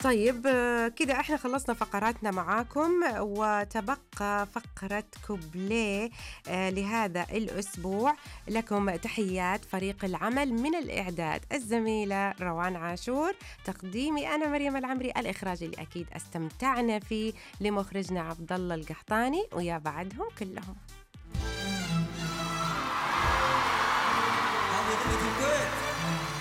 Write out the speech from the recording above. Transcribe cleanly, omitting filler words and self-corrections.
طيب كده احنا خلصنا فقراتنا معاكم، وتبقى فقرة كوبليه لهذا الأسبوع. لكم تحيات فريق العمل، من الإعداد الزميلة روان عاشور، تقديمي أنا مريم العمري، الإخراج اللي أكيد استمتعنا فيه لمخرجنا عبد الله القحطاني، ويا بعدهم كلهم. Good.